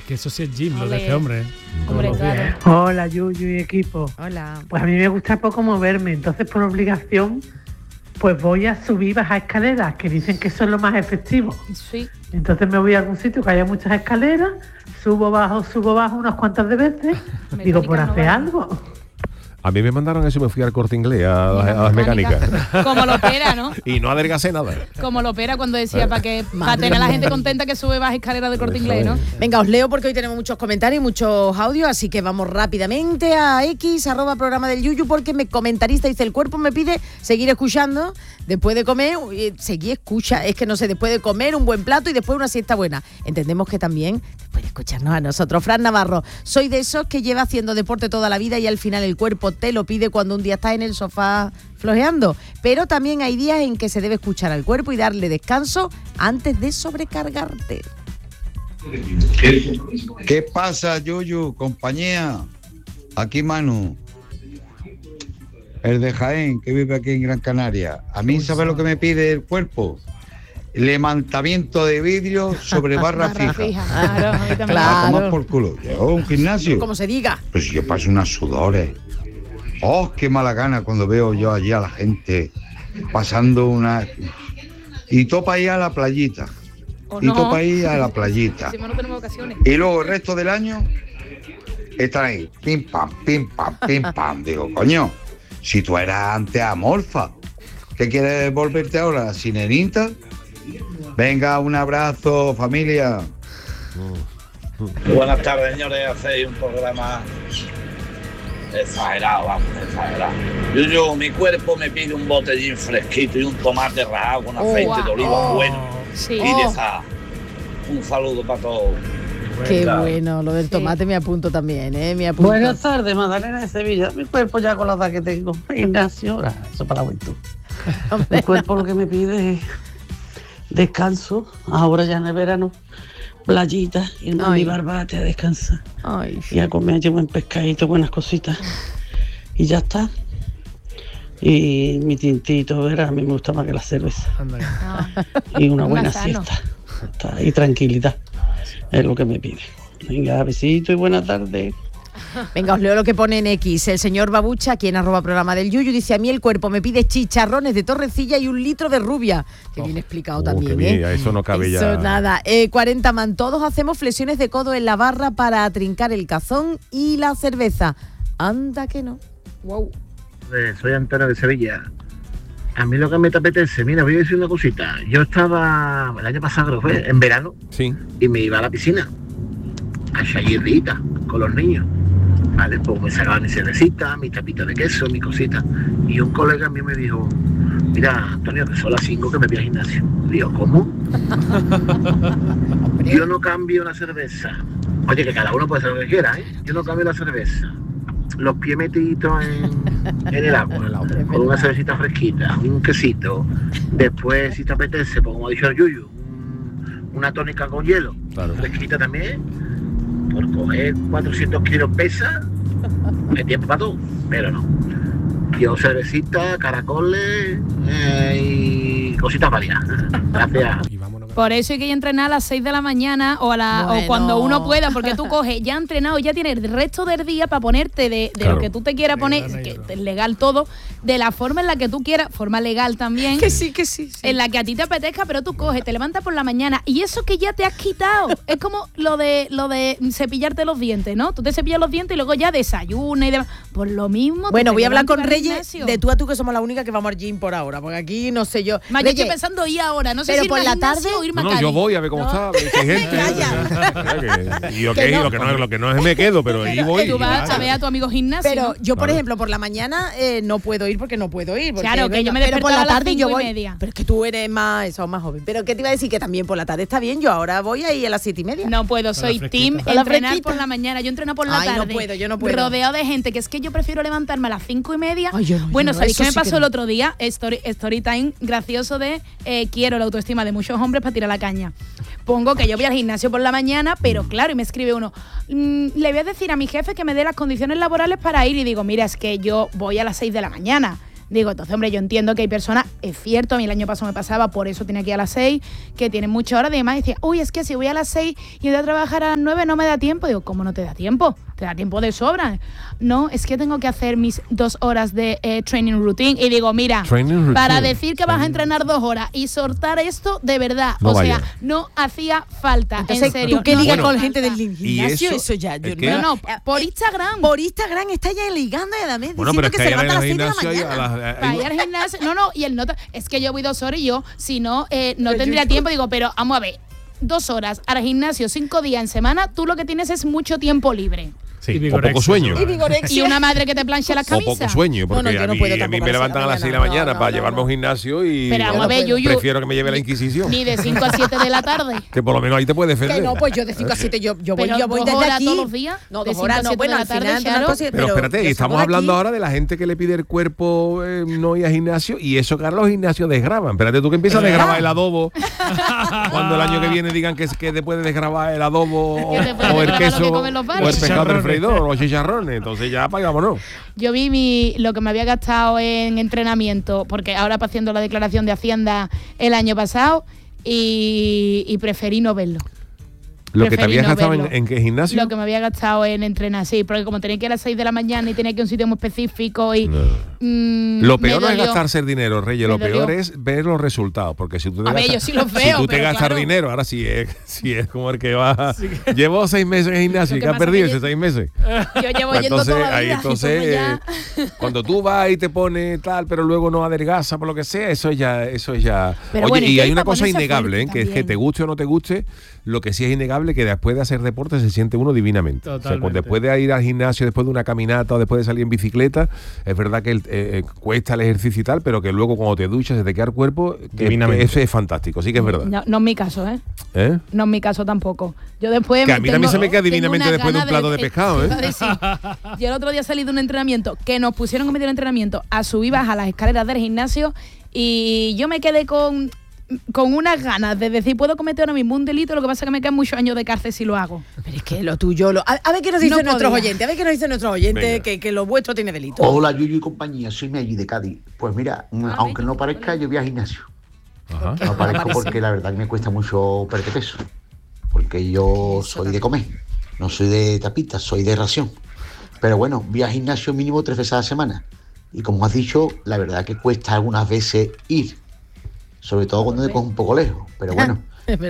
Que eso sí es gym, lo de este hombre. Hombre, claro. Hola, Yuyu y equipo. Hola. Pues a mí me gusta poco moverme, entonces por obligación pues voy a subir y bajar escaleras, que dicen que eso es lo más efectivo. Sí. Entonces me voy a algún sitio que haya muchas escaleras, subo, bajo unas cuantas de veces, digo, por hacer algo. A mí me mandaron eso y me fui al Corte Inglés a las mecánicas. Como lo opera, ¿no? Y no adelgacé nada. Como lo opera cuando decía para tener a la gente contenta que sube bajas escaleras de Corte Inglés, ¿no? Venga, os leo porque hoy tenemos muchos comentarios y muchos audios, así que vamos rápidamente a X, @programa del Yuyu, porque me comentarista dice, el cuerpo me pide seguir escuchando, después de comer, es que no sé, después de comer un buen plato y después una siesta buena. Entendemos que también después de escucharnos a nosotros. Fran Navarro, soy de esos que lleva haciendo deporte toda la vida y al final el cuerpo te lo pide cuando un día estás en el sofá flojeando, pero también hay días en que se debe escuchar al cuerpo y darle descanso antes de sobrecargarte. ¿Qué pasa, Yuyu, compañía? Aquí Manu, el de Jaén, que vive aquí en Gran Canaria. A mí, ¿sabes lo que me pide el cuerpo? Levantamiento de vidrio sobre barra fija. Claro. A tomar por culo. Yo, un gimnasio. Como se diga. Pues yo paso unas sudores. ¡Oh, qué mala gana cuando veo yo allí a la gente pasando una... Y topa ahí a la playita. Y topa ahí a la playita. Si no tenemos vacaciones. Y luego el resto del año están ahí, pim, pam, pim, pam, pim, pam. Digo, coño, si tú eras antes amorfa, ¿qué quieres volverte ahora? ¿Sirenita? Venga, un abrazo, familia. Buenas tardes, señores. Hacéis un programa exagerado, vamos, exagerado. Yo, mi cuerpo me pide un botellín fresquito y un tomate rajado con aceite de oliva bueno. Sí. Y de sal. Un saludo para todos. Qué bueno, lo del tomate me apunto también, me apunto. Buenas tardes, Magdalena de Sevilla. Mi cuerpo ya con la edad que tengo, gimnasio, eso para la juventud. Mi cuerpo lo que me pide es descanso, ahora ya en el verano, playita, irme a mi barbate a descansar. Y a comer allí buen pescadito, buenas cositas. Y ya está. Y mi tintito, ¿verdad? A mí me gusta más que la cerveza. Y una buena siesta. Y tranquilidad. Es lo que me pide. Venga, besito y buena tarde. Venga, os leo lo que pone en X. El señor Babucha, aquí en @programa del Yuyu, dice, a mí el cuerpo me pide chicharrones de Torrecilla y 1 litro de rubia. Que bien explicado también, bien, eso no cabe ya. Eso nada. 40 man, todos hacemos flexiones de codo en la barra para atrincar el cazón y la cerveza. Anda que no. Wow. Soy Antonio de Sevilla. A mí lo que me apetece, mira, voy a decir una cosita. Yo estaba el año pasado, fue en verano, sí, y me iba a la piscina a chayirrita con los niños. Vale, pues me sacaba mi cervecita, mi tapita de queso, mi cosita. Y un colega mío me dijo, mira, Antonio, que son las 5 que me voy al gimnasio. Digo, ¿cómo? Yo no cambio la cerveza. Oye, que cada uno puede hacer lo que quiera, ¿eh? Yo no cambio la cerveza. Los pies metiditos en el agua, con una cervecita fresquita, un quesito. Después, si te apetece, pues como ha dicho el Yuyu, una tónica con hielo, fresquita también. Por coger 400 kilos pesa, hay tiempo para todo, pero no. Yo cervecita, caracoles y cositas varias. Gracias. Por eso hay que entrenar a las 6 de la mañana o cuando uno pueda, porque tú coges, ya entrenado, ya tienes el resto del día para ponerte de lo que tú te quieras poner, que es legal todo, de la forma en la que tú quieras, forma legal también. Que sí. En la que a ti te apetezca, pero tú coges, te levantas por la mañana y eso que ya te has quitado. Es como lo de cepillarte los dientes, ¿no? Tú te cepillas los dientes y luego ya desayunas y demás. Por lo mismo. Bueno, voy a hablar con Reyes de tú a tú, que somos la única que vamos al gym por ahora, porque aquí no sé yo. Yo estoy pensando ir ahora, no sé pero si por la tarde o irme a No, Cádiz. yo voy a ver cómo está, a ver si hay gente. Y lo que no es me quedo, pero ahí voy. Tú vas a ver a tu amigo gimnasio. Pero yo, por ejemplo, por la mañana no puedo ir porque no puedo ir. Claro, que yo me pero por la tarde yo voy. 5:30. Pero es que tú eres más joven. Pero ¿qué te iba a decir? Que también por la tarde está bien. Yo ahora voy ahí a las 7:30. No puedo, soy team entrenar por la mañana. Yo entreno por la tarde. Yo no puedo. Rodeado de gente, que es que yo prefiero levantarme a las 5:30. Bueno, ¿sabéis qué me pasó el otro día? Story time gracioso de quiero la autoestima de muchos hombres para tirar la caña. Pongo que yo voy al gimnasio por la mañana, pero claro, y me escribe uno, le voy a decir a mi jefe que me dé las condiciones laborales para ir, y digo, mira, es que yo voy a las 6 de la mañana. Digo, entonces, hombre, yo entiendo que hay personas, es cierto, a mí el año pasado me pasaba, por eso tenía que ir a las 6, que tienen muchas horas de más, y decía, uy, es que si voy a las 6 y voy a trabajar a las 9 no me da tiempo. Digo, ¿cómo no te da tiempo? Te da tiempo de sobra. No, es que tengo que hacer mis 2 horas de training routine. Y digo, mira, para decir que vas a entrenar 2 horas y soltar esto, de verdad, no sea, no hacía falta. Entonces, en serio. ¿tú qué ligas con falta. gente del gimnasio? Eso ya, yo no, por Instagram. Por Instagram está ya ligando y además bueno, diciendo que se levanta a las 6 de la mañana. Para ir al gimnasio. No, y el nota, es que yo voy 2 horas y yo, si no, no tendría tiempo. Digo, pero vamos a ver, 2 horas al gimnasio 5 días en semana, tú lo que tienes es mucho tiempo libre. Sí, o poco sueño. Y una madre que te planche las camisas. O poco sueño, porque a mí me levantan a las 6 de la mañana para llevarme a un gimnasio y pero vamos a ver, Yuyu, prefiero que me lleve la Inquisición. Ni de 5 a 7 de la tarde. Que por lo menos ahí te puedes defender. Que no, pues yo de 5 a 7 yo voy desde aquí. ¿Todos los días? No, 2 horas no, bueno, al final, claro. Pero espérate, estamos hablando ahora de la gente que le pide el cuerpo no ir al gimnasio, y eso, Carlos, los gimnasios desgraban. Espérate, tú que empiezas a desgravar el adobo cuando el año que viene digan que te puedes desgravar el adobo o el queso o el pescado del freidor o chicharrones. Entonces ya pagámonos. Yo vi lo que me había gastado en entrenamiento, porque ahora haciendo la declaración de Hacienda el año pasado, y preferí no verlo. ¿Lo que te habías gastado en qué gimnasio? Lo que me había gastado en entrenar, sí, porque como tenía que ir a las 6 de la mañana y tenía que ir a un sitio muy específico y... Lo peor no es gastarse el dinero, Reyes, lo peor es ver los resultados, porque si tú te gastas, yo sí los veo, si tú te gastas dinero, ahora sí es como el que va... Llevo 6 meses en gimnasio y que has perdido esos 6 meses. Yo llevo yendo toda la vida. Entonces, cuando tú vas y te pones tal, pero luego no adelgaza por lo que sea, eso ya... Pero oye, bueno, y hay una cosa innegable, que es que también. te guste o no te guste, lo que sí es innegable que después de hacer deporte se siente uno divinamente. O sea, después de ir al gimnasio, después de una caminata o después de salir en bicicleta, es verdad que cuesta el ejercicio y tal, pero que luego cuando te duchas se te queda el cuerpo, divinamente. Eso es fantástico, sí que es verdad. No es mi caso, ¿eh? No es mi caso tampoco. Yo después que a mí también se me queda divinamente después de un plato de pescado, ¿eh? Yo el otro día salí de un entrenamiento que nos pusieron en medio del entrenamiento a subir baja las escaleras del gimnasio y yo me quedé con unas ganas de decir, puedo cometer ahora mismo un delito, lo que pasa es que me quedan muchos años de cárcel si lo hago. Pero es que lo tuyo... A ver qué nos dicen nuestros oyentes, que lo vuestro tiene delito. Hola, Yuyu y compañía, soy Meggy de Cádiz. Pues mira, aunque no parezca, yo voy al gimnasio. Ajá. No parezco porque la verdad que me cuesta mucho perder peso. Porque yo soy de comer, no soy de tapitas, soy de ración. Pero bueno, voy al gimnasio mínimo 3 veces a la semana. Y como has dicho, la verdad que cuesta algunas veces ir. Sobre todo cuando te coges un poco lejos. Pero bueno,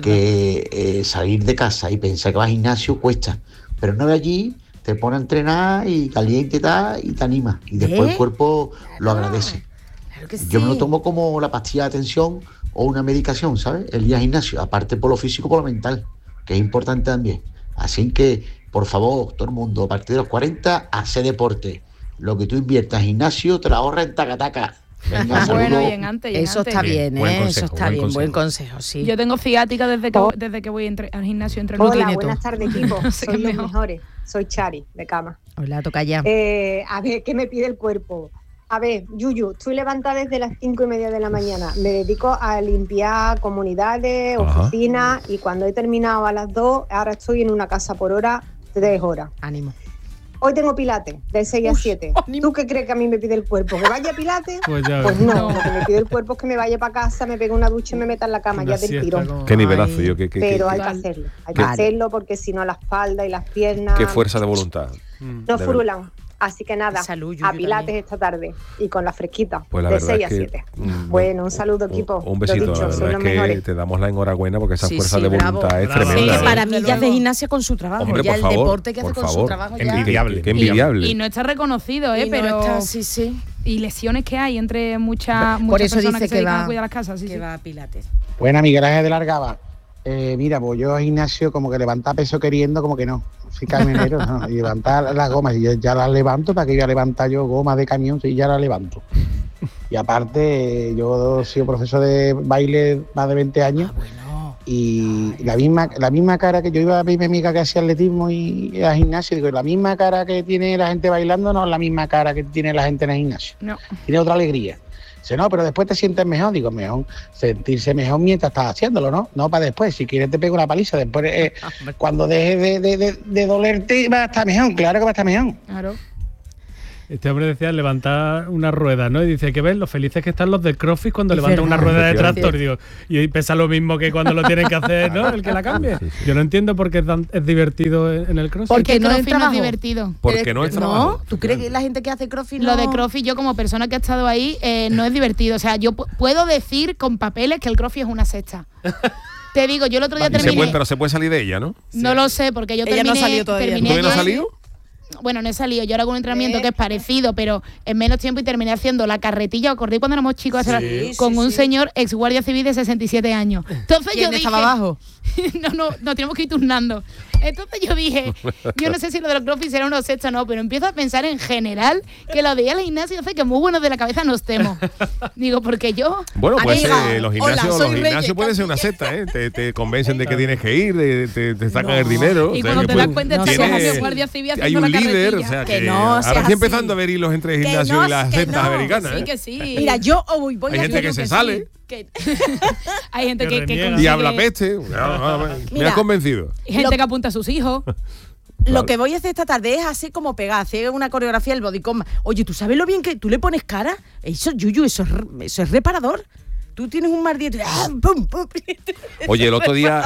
que salir de casa y pensar que vas al gimnasio cuesta. Pero una vez allí, te pone a entrenar y caliente y te anima. Y después el cuerpo lo agradece. Claro que sí. Yo me lo tomo como la pastilla de atención o una medicación, ¿sabes? El día al gimnasio. Aparte por lo físico, por lo mental, que es importante también. Así que, por favor, todo el mundo, a partir de los 40, hace deporte. Lo que tú inviertas en gimnasio, te lo ahorras en taca-taca. Venga, bueno, y en antes. Eso está bien, consejo, eso está bien, buen consejo, sí. Yo tengo ciática desde que voy al gimnasio. Hola, buenas tardes, equipo. Soy los mejores. Soy Chari, de Cama. Hola, toca ya. A ver, ¿qué me pide el cuerpo? A ver, Yuyu, estoy levantada desde las 5:30 de la mañana. Me dedico a limpiar comunidades, oficinas, y cuando he terminado a las 2, ahora estoy en una casa por hora, 3 horas. Ánimo. Hoy tengo pilates, de 6 a 7. ¿Tú qué crees que a mí me pide el cuerpo? ¿Que vaya a pilates? Pues no, lo que me pide el cuerpo es que me vaya para casa, me pegue una ducha y me meta en la cama ya del tirón. Qué nivelazo. Pero hay que hacerlo. Hay que hacerlo porque si no la espalda y las piernas... Qué fuerza de voluntad. No furulan. Así que nada, a pilates esta tarde y con la fresquita, pues de 6 a 7. Bueno, un saludo, equipo. Un besito, dicho, la verdad es que te damos la enhorabuena porque esa fuerza de voluntad es tremenda. Es que para mí ya es de gimnasia con su trabajo. Hombre, ya por el favor, deporte que hace con su trabajo ya... Envidiable. Qué envidiable. Y no está reconocido, pero... No está, sí. Y lesiones que hay entre muchas por eso personas dice que se dedican a cuidar las casas. Que va a pilates. Buena, mi garaje de Largaba. Mira, pues yo al gimnasio como que levantar peso queriendo, como que no. Soy camionero, ¿no? Y levantar las gomas, y yo ya las levanto, ¿para que voy a levantar yo gomas de camión? Si ya las levanto. Y aparte, yo he sido profesor de baile más de 20 años. Y la misma cara que yo iba a ver a mi amiga que hacía atletismo y al gimnasio, digo, la misma cara que tiene la gente bailando no es la misma cara que tiene la gente en el gimnasio. No. Tiene otra alegría. Dice, no, pero después te sientes mejor. Digo, mejor sentirse mejor mientras estás haciéndolo, ¿no? No para después. Si quieres te pego una paliza. Después, cuando dejes de dolerte, va a estar mejor. Claro que va a estar mejor. Claro. Este hombre decía levantar una rueda, ¿no? Y dice que ven lo felices que están los del CrossFit cuando levantan una rueda de tractor. Digo, y pesa lo mismo que cuando lo tienen que hacer, ¿no? El que la cambie. Yo no entiendo por qué es divertido en el CrossFit. Porque no es divertido. Porque no es trabajo. ¿No? ¿Tú crees que la gente que hace CrossFit Lo de CrossFit, yo como persona que ha estado ahí, no es divertido. O sea, yo puedo decir con papeles que el CrossFit es una secta. Te digo, yo el otro día terminé... Pero se puede salir de ella, ¿no? No lo sé, porque yo terminé... Ella no ha salido todavía. ¿Tú no has salido? Bueno, no he salido. Yo ahora hago un entrenamiento que es parecido, pero en menos tiempo, y terminé haciendo la carretilla. ¿Os acordáis cuando éramos chicos? Con un señor ex guardia civil de 67 años. Entonces yo dije... estaba abajo? No, tenemos que ir turnando. Entonces yo dije, yo no sé si lo de los CrossFit será unos sexos o no, pero empiezo a pensar en general que lo de ir al gimnasio hace que muy buenos de la cabeza no estemos. Digo, porque yo... Bueno, pues los gimnasios pueden ser una secta, ¿eh? Te convencen de que tienes que ir, te sacan el dinero. Y cuando te das cuenta estás guardia civil haciendo la carretilla. Líder, o sea, que ahora estoy empezando a ver hilos entre el gimnasio y las sectas americanas. Sí, que sí. Mira, yo voy Hay gente que se sale. Hay gente que consigue... Y habla peste. Me has convencido. Gente que apunta a sus hijos. Lo que voy a hacer esta tarde es hacer como pegar, hacer una coreografía del bodycom. Oye, ¿tú sabes lo bien que tú le pones cara? Eso, Yuyu, eso es reparador. Tú tienes un mar diente. Oye, el otro día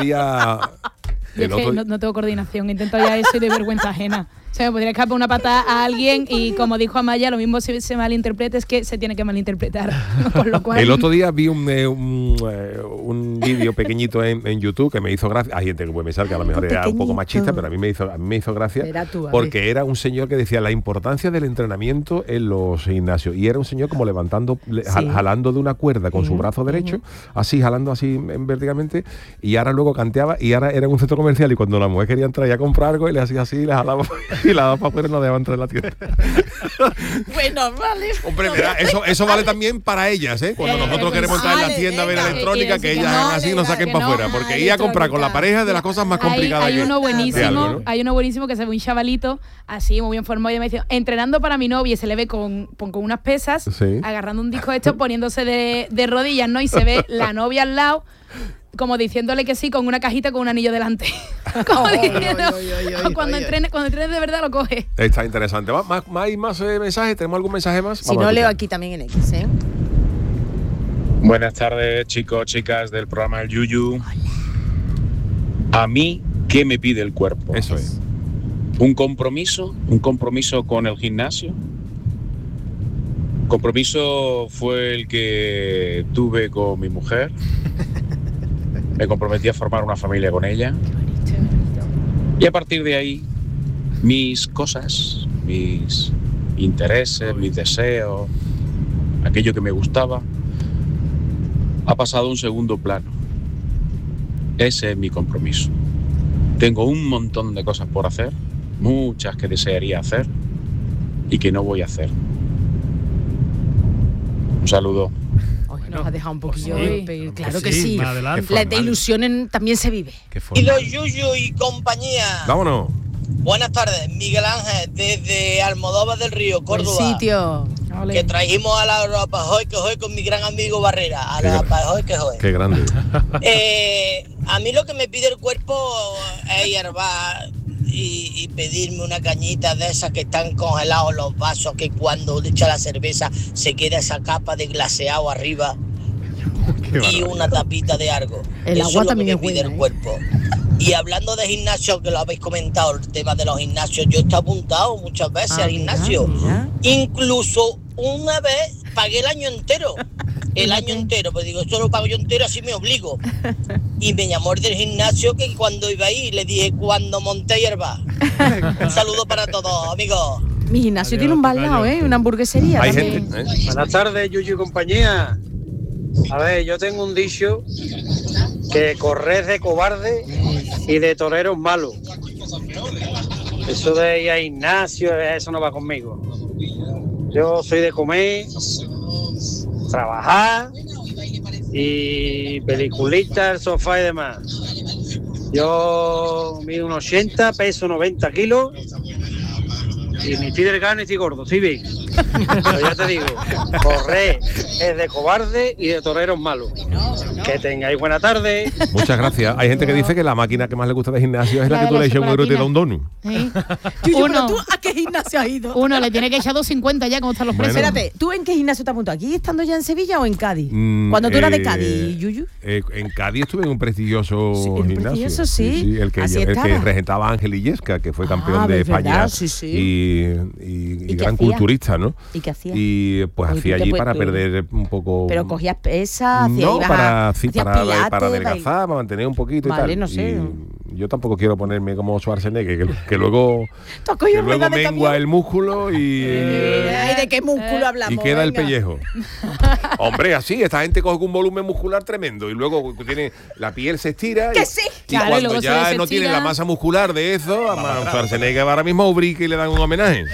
no tengo coordinación, intento ya eso y de vergüenza ajena. O sea, me podría escapar una patada a alguien y, como dijo Amaya, lo mismo se malinterpreta, es que se tiene que malinterpretar. Con lo cual... El otro día vi un vídeo pequeñito en YouTube que me hizo gracia. Hay gente que puede pensar que a lo mejor era un poco machista, pero a mí me hizo gracia porque era un señor que decía la importancia del entrenamiento en los gimnasios. Y era un señor como jalando de una cuerda con su brazo derecho, así, jalando así verticalmente, y ahora luego canteaba, y ahora era en un centro comercial, y cuando la mujer quería entrar y a comprar algo, y le hacía así, le jalaba y la daba para afuera y no dejaba entrar en la tienda. Bueno, vale. Hombre, eso vale también para ellas, ¿eh? Cuando nosotros queremos entrar en la tienda a ver electrónica, que ellas hagan así y nos saquen para afuera. Porque ir a comprar con la pareja es de las cosas más complicadas. Hay uno buenísimo que se ve un chavalito así, muy bien formado, y me dice, entrenando para mi novia, y se le ve con unas pesas, agarrando un disco poniéndose de rodillas, ¿no? Y se ve la novia al lado, como diciéndole que sí, con una cajita con un anillo delante. Como diciendo, cuando entrenes de verdad lo coge. Está interesante. ¿Hay más mensajes? ¿Tenemos algún mensaje más? Si no, leo aquí también en X, ¿eh? Buenas tardes, chicos, chicas del programa El Yuyu. A mí, ¿qué me pide el cuerpo? Eso es. Un compromiso con el gimnasio. Compromiso fue el que tuve con mi mujer. Me comprometí a formar una familia con ella. Y a partir de ahí, mis cosas, mis intereses, mis deseos, aquello que me gustaba, ha pasado a un segundo plano. Ese es mi compromiso. Tengo un montón de cosas por hacer, muchas que desearía hacer y que no voy a hacer. Un saludo. Nos ha dejado un poquillo claro que sí. La de ilusiones también se vive. Y los Yuyu y compañía. Vámonos. Buenas tardes, Miguel Ángel, desde Almodóvar del Río, Córdoba. El sitio. Que trajimos a la Europa Hoy que Hoy con mi gran amigo Barrera. A la Europa Hoy que Hoy. Qué grande. A mí lo que me pide el cuerpo es hierbar y pedirme una cañita de esas que están congelados los vasos, que cuando le echa la cerveza se queda esa capa de glaseado arriba. Y una tapita de algo. El Eso agua es lo también que me es pide buena, el cuerpo. Y hablando de gimnasio, que lo habéis comentado, el tema de los gimnasios, yo he apuntado muchas veces al gimnasio. Incluso una vez pagué el año entero. El año entero, pues digo, esto lo pago yo entero, así me obligo. Y me llamó el del gimnasio, que cuando iba ahí le dije, cuando monté hierba. Un saludo para todos, amigos. Mi gimnasio tiene un bar al lado, una hamburguesería. Hay gente, Buenas tardes, Yuyu y compañía. A ver, yo tengo un dicho que correr de cobarde y de toreros malos. Eso de ir a gimnasio, eso no va conmigo. Yo soy de comer, trabajar y peliculitas, sofá y demás. Yo mido unos 80, peso 90 kilos y ni estoy delgado ni estoy gordo, ¿sí bien? Pero ya te digo, correr es de cobarde y de toreros malos. Que tengáis buena tarde. Muchas gracias. Hay gente que dice que la máquina que más le gusta de gimnasio es la que tú le echas un euro y te da un donut. Yuyu, ¿pero tú a qué gimnasio has ido? Uno le tiene que echar 2,50 ya, como están los precios. Espérate, ¿tú en qué gimnasio te apuntado? ¿Aquí estando ya en Sevilla o en Cádiz? Cuando tú eras de Cádiz, Yuyu. En Cádiz estuve en un prestigioso gimnasio. Prestigioso, sí. El que regentaba Ángel Illesca, que fue campeón de España y gran culturista, ¿no? ¿Y qué hacía? Y pues hacía allí para perder un poco. Pero cogías pesas, para adelgazar, para mantener un poquito y tal. No sé. Y yo tampoco quiero ponerme como Schwarzenegger, que luego mengua el músculo y. Ay, ¿de qué músculo hablamos? Y queda el pellejo. Hombre, así, esta gente coge un volumen muscular tremendo y luego tiene la piel se estira. ¡Que sí! Y cuando ya no tiene la masa muscular de eso, a Schwarzenegger ahora mismo Ubrique y le dan un homenaje.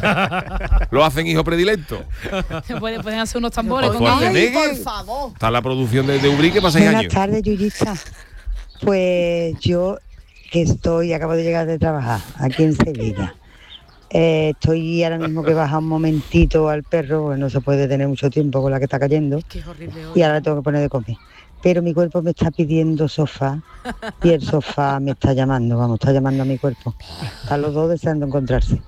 Lo hacen hijo predilecto. Pueden hacer unos tambores con él. Por favor. Está la producción de Ubrique para 6 años. Buenas tardes, Yuyita. Pues yo que acabo de llegar de trabajar aquí en Sevilla. Estoy ahora mismo que baja un momentito al perro, porque no se puede tener mucho tiempo con la que está cayendo. Qué horrible. Y ahora le tengo que poner de comer. Pero mi cuerpo me está pidiendo sofá y el sofá me está llamando, está llamando a mi cuerpo. Están los dos deseando encontrarse.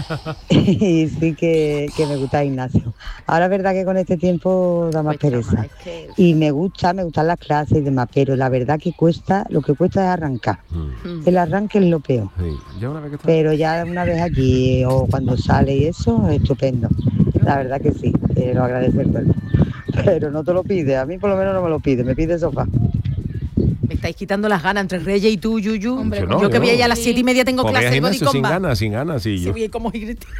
Y sí que me gusta Ignacio. Ahora es verdad que con este tiempo da más pereza. Y me gustan las clases y demás, pero la verdad que lo que cuesta es arrancar. El arranque es lo peor. Pero ya una vez allí o cuando sale y eso, es estupendo. La verdad que sí, lo agradece el cuerpo. Pero no te lo pide, a mí por lo menos no me lo pide, me pide sofá. Me estáis quitando las ganas entre Reyes y tú, Yuyu. Hombre, yo que voy allá a las 7:30 tengo clase de body combat. Sin ganas, sí. Sí, voy como Cristiano.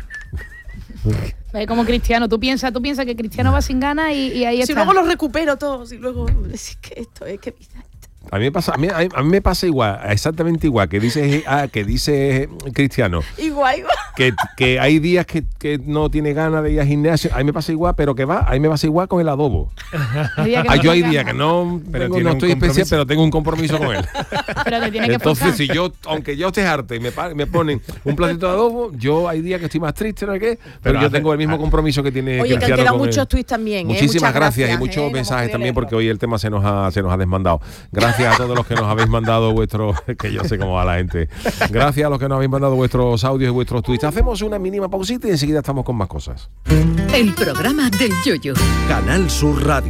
Como Cristiano, tú piensas que Cristiano va sin ganas y ahí está. Si luego los recupero todos y luego es que esto es que a mí me pasa igual, exactamente igual que dice Cristiano. Igual. Que hay días que no tiene ganas de ir al gimnasio. A mí me pasa igual, pero a mí me pasa igual con el adobo. Yo hay días que no estoy especial, pero tengo un compromiso con él. Pero te tiene que entonces, si aunque yo esté harto y me ponen un platito de adobo, yo hay días que estoy más triste, ¿no? Pero yo tengo el mismo compromiso que tiene Cristiano. Oye, que han quedado muchos tweets también. Muchísimas gracias y muchos mensajes también, porque hoy el tema se nos ha desmandado. Gracias a todos los que nos habéis mandado vuestros, que yo sé cómo va la gente. Gracias a los que nos habéis mandado vuestros audios y vuestros tweets. Hacemos una mínima pausita y enseguida estamos con más cosas. El programa del Yoyo. Canal Sur Radio.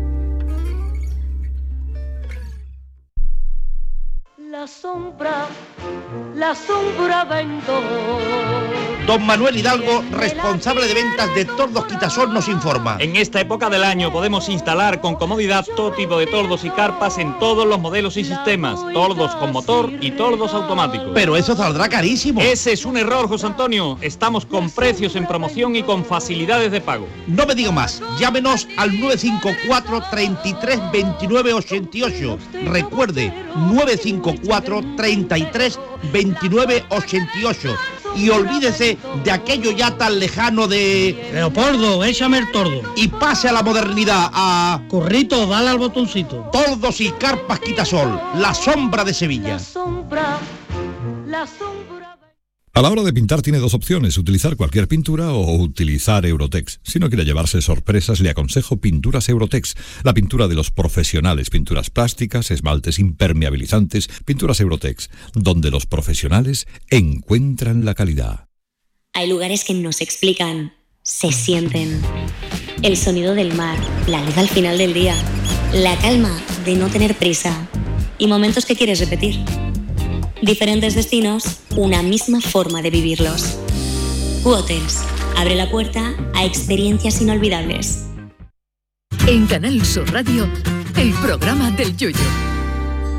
La sombra vendo. Don Manuel Hidalgo, responsable de ventas de Tordos Quitasol, nos informa. En esta época del año podemos instalar con comodidad todo tipo de tordos y carpas en todos los modelos y sistemas. Tordos con motor y tordos automáticos. Pero eso saldrá carísimo. Ese es un error, José Antonio. Estamos con precios en promoción y con facilidades de pago. No me digo más. Llámenos al 954 33 29 88. Recuerde, 954 33 29 88. Y olvídese de aquello ya tan lejano de... Leopoldo, échame el tordo. Y pase a la modernidad, a... Currito, dale al botoncito. Tordos y carpas Quitasol, la sombra de Sevilla. La sombra. A la hora de pintar tiene dos opciones, utilizar cualquier pintura o utilizar Eurotex. Si no quiere llevarse sorpresas, le aconsejo Pinturas Eurotex, la pintura de los profesionales, pinturas plásticas, esmaltes impermeabilizantes, Pinturas Eurotex, donde los profesionales encuentran la calidad. Hay lugares que no se explican, se sienten. El sonido del mar, la luz al final del día, la calma de no tener prisa y momentos que quieres repetir. Diferentes destinos, una misma forma de vivirlos. Q-Hotels abre la puerta a experiencias inolvidables. En Canal Sur Radio, el programa del Yoyo.